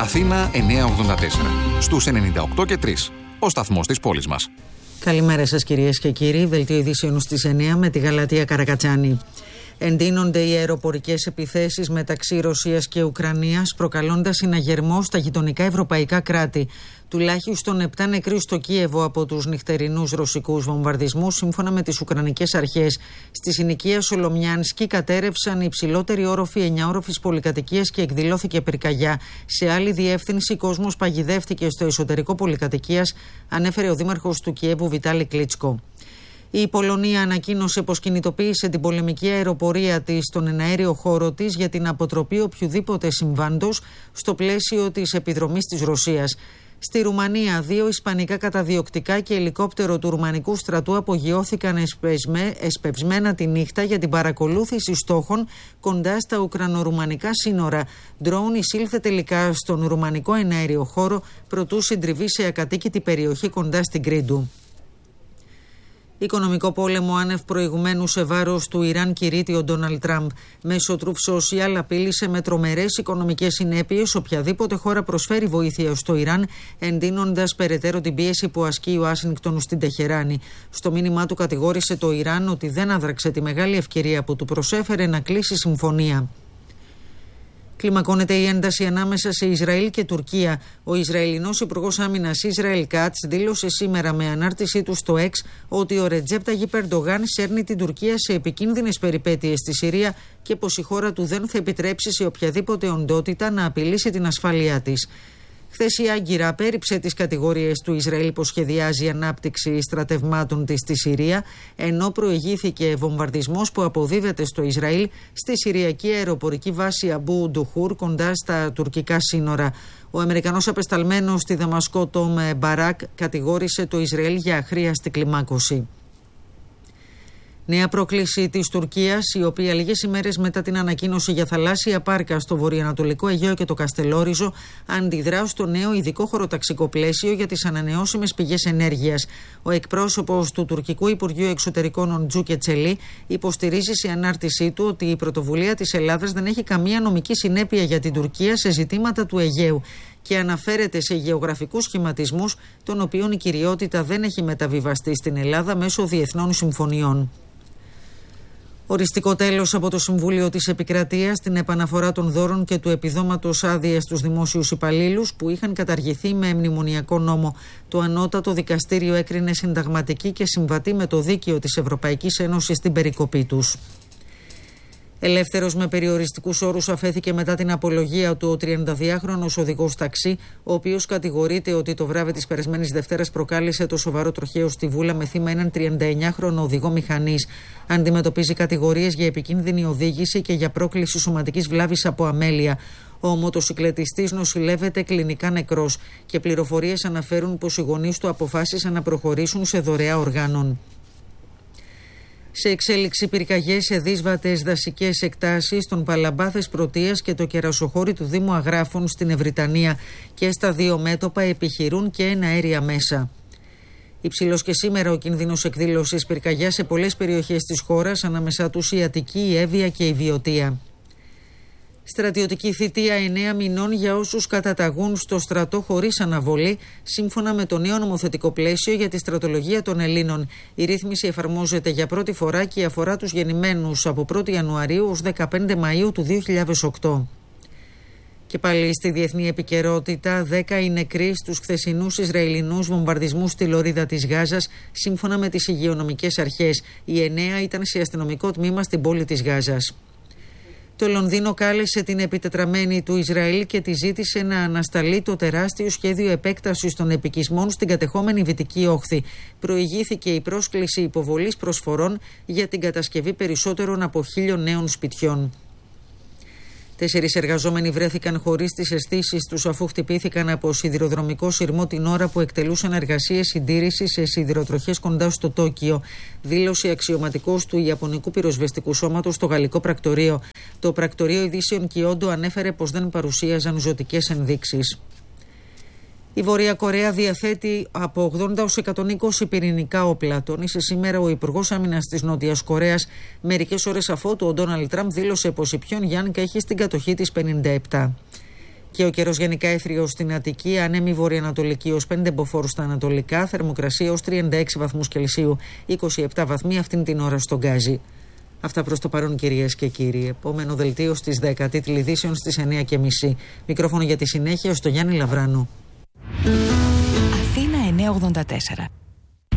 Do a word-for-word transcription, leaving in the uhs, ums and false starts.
Αθήνα εννιακόσια ογδόντα τέσσερα. Στους ενενήντα οκτώ και τρία. Ο σταθμός της πόλης μας. Καλημέρα σας κυρίες και κύριοι. Δελτίο ειδήσεων στις εννιά με τη Γαλατεία Καρακατσάνη. Εντείνονται οι αεροπορικές επιθέσεις μεταξύ Ρωσίας και Ουκρανίας, προκαλώντας συναγερμό στα γειτονικά ευρωπαϊκά κράτη. Τουλάχιστον επτά νεκροί στο Κίεβο από τους νυχτερινούς ρωσικούς βομβαρδισμούς, σύμφωνα με τις Ουκρανικές αρχές. Στη συνοικία Σολομιάνσκι κατέρευσαν οι υψηλότεροι όροφοι εννιάωροφης πολυκατοικίας και εκδηλώθηκε πυρκαγιά. Σε άλλη διεύθυνση, κόσμος παγιδεύτηκε στο εσωτερικό πολυκατοικίας, ανέφερε ο δήμαρχος του Κιέβου Βιτάλη Κλίτσκο. Η Πολωνία ανακοίνωσε πως κινητοποίησε την πολεμική αεροπορία της στον εναέριο χώρο της για την αποτροπή οποιουδήποτε συμβάντος στο πλαίσιο της επιδρομής της Ρωσίας. Στη Ρουμανία, δύο ισπανικά καταδιοκτικά και ελικόπτερο του ρουμανικού στρατού απογειώθηκαν εσπεσμέ, εσπευσμένα τη νύχτα για την παρακολούθηση στόχων κοντά στα ουκρανο-ρουμανικά σύνορα. Ντρόουν εισήλθε τελικά στον ρουμανικό εναέριο χώρο προτού συντριβεί σε ακατοίκητη περιοχή κοντά στην Κρήντου. Οικονομικό πόλεμο άνευ προηγουμένου σε βάρος του Ιράν κηρύττει ο Ντόναλντ Τραμπ. Μέσω Truth Social απείλησε με τρομερές οικονομικές συνέπειες οποιαδήποτε χώρα προσφέρει βοήθεια στο Ιράν, εντείνοντας περαιτέρω την πίεση που ασκεί η Ουάσιγκτον στην Τεχεράνη. Στο μήνυμά του κατηγόρησε το Ιράν ότι δεν άδραξε τη μεγάλη ευκαιρία που του προσέφερε να κλείσει συμφωνία. Κλιμακώνεται η ένταση ανάμεσα σε Ισραήλ και Τουρκία. Ο Ισραηλινός Υπουργός Άμυνας Ισραήλ Κάτς δήλωσε σήμερα με ανάρτησή του στο X ότι ο Ρετζέπ Ταγιπ Ερντογάν σέρνει την Τουρκία σε επικίνδυνες περιπέτειες στη Συρία και πως η χώρα του δεν θα επιτρέψει σε οποιαδήποτε οντότητα να απειλήσει την ασφάλειά της. Χθες η Άγκυρα απέρριψε τις κατηγορίες του Ισραήλ πως σχεδιάζει ανάπτυξη στρατευμάτων της στη Συρία, ενώ προηγήθηκε βομβαρδισμός που αποδίδεται στο Ισραήλ στη Συριακή αεροπορική βάση Αμπού Ντουχούρ κοντά στα τουρκικά σύνορα. Ο Αμερικανός απεσταλμένος στη Δαμασκό Τόμ Μπαράκ κατηγόρησε το Ισραήλ για αχρίαστη κλιμάκωση. Νέα πρόκληση της Τουρκίας, η οποία λίγες ημέρες μετά την ανακοίνωση για θαλάσσια πάρκα στο βορειοανατολικό Αιγαίο και το Καστελόριζο, αντιδρά στο νέο ειδικό χωροταξικό πλαίσιο για τις ανανεώσιμες πηγές ενέργειας. Ο εκπρόσωπος του τουρκικού Υπουργείου Εξωτερικών Οντζού Κετσελή υποστηρίζει σε ανάρτησή του ότι η πρωτοβουλία της Ελλάδας δεν έχει καμία νομική συνέπεια για την Τουρκία σε ζητήματα του Αιγαίου και αναφέρεται σε γεωγραφικούς σχηματισμούς, των οποίων η κυριότητα δεν έχει μεταβιβαστεί στην Ελλάδα μέσω διεθνών συμφωνιών. Οριστικό τέλος από το Συμβούλιο της Επικρατείας στην επαναφορά των δώρων και του επιδόματος άδειας στους δημόσιους υπαλλήλους που είχαν καταργηθεί με μνημονιακό νόμο. Το Ανώτατο Δικαστήριο έκρινε συνταγματική και συμβατή με το δίκαιο της Ευρωπαϊκής Ένωσης την περικοπή τους. Ελεύθερος με περιοριστικούς όρους αφέθηκε μετά την απολογία του ο τριανταδυάχρονος οδηγός ταξί, ο οποίος κατηγορείται ότι το βράδυ της περασμένης Δευτέρας προκάλεσε το σοβαρό τροχαίο στη Βούλα με θύμα έναν τριανταεννιάχρονο οδηγό μηχανής. Αντιμετωπίζει κατηγορίες για επικίνδυνη οδήγηση και για πρόκληση σωματικής βλάβης από αμέλεια. Ο μοτοσυκλετιστής νοσηλεύεται κλινικά νεκρός και πληροφορίες αναφέρουν πως οι γονείς του αποφάσισαν να προχωρήσουν σε δωρεά οργάνων. Σε εξέλιξη πυρκαγιές σε δύσβατες δασικές εκτάσεις των Παλαμπάθες Πρωτείας και το κερασοχώρι του Δήμου Αγράφων στην Ευρυτανία, και στα δύο μέτωπα επιχειρούν και εναέρια μέσα. Υψηλός και σήμερα ο κίνδυνος εκδήλωσης πυρκαγιάς σε πολλές περιοχές της χώρας, ανάμεσά τους η Αττική, η Εύβοια και η Βιωτία. Στρατιωτική θητεία εννέα μηνών για όσους καταταγούν στο στρατό χωρίς αναβολή, σύμφωνα με το νέο νομοθετικό πλαίσιο για τη στρατολογία των Ελλήνων. Η ρύθμιση εφαρμόζεται για πρώτη φορά και αφορά τους γεννημένους από πρώτη Ιανουαρίου ως δεκαπέντε Μαΐου του δύο χιλιάδες οκτώ. Και πάλι στη διεθνή επικαιρότητα, δέκα οι νεκροί στους χθεσινούς Ισραηλινούς βομβαρδισμούς στη λωρίδα της Γάζας, σύμφωνα με τις υγειονομικές αρχές. Οι εννέα ήταν σε αστυνομικό τμήμα στην πόλη της Γάζας. Το Λονδίνο κάλεσε την επιτετραμένη του Ισραήλ και τη ζήτησε να ανασταλεί το τεράστιο σχέδιο επέκτασης των επικισμών στην κατεχόμενη Βυτική Όχθη. Προηγήθηκε η πρόσκληση υποβολής προσφορών για την κατασκευή περισσότερων από χίλιων νέων σπιτιών. Τέσσερις εργαζόμενοι βρέθηκαν χωρίς τις αισθήσεις τους αφού χτυπήθηκαν από σιδηροδρομικό σειρμό την ώρα που εκτελούσαν εργασίες συντήρησης σε σιδηροτροχές κοντά στο Τόκιο, δήλωσε αξιωματικός του Ιαπωνικού Πυροσβεστικού Σώματος στο γαλλικό πρακτορείο. Το πρακτορείο ειδήσεων Κιόντο ανέφερε πως δεν παρουσίαζαν ζωτικές ενδείξεις. Η Βόρεια Κορέα διαθέτει από ογδόντα έως εκατόν είκοσι πυρηνικά όπλα, τόνισε σήμερα ο Υπουργός Άμυνας της Νότιας Κορέας, μερικές ώρες αφότου ο Ντόναλντ Τραμπ δήλωσε πως η Πιονγκιάνγκ έχει στην κατοχή της πενήντα επτά. Και ο καιρός γενικά έθριος στην Αττική, ανέμη βορειοανατολική ως πέντε μποφόρ στα ανατολικά, θερμοκρασία ως τριάντα έξι βαθμούς Κελσίου, είκοσι επτά βαθμοί αυτήν την ώρα στον Γκάζι. Αυτά προς το παρόν, κυρίες και κύριοι. Επόμενο δελτίο στις δέκα, τίτλοι ειδήσεων στις εννιά και μισή. Μικρόφωνο για τη συνέχεια στο Γιάννη Λαβράνου. Αθήνα εννιακόσια ογδόντα τέσσερα.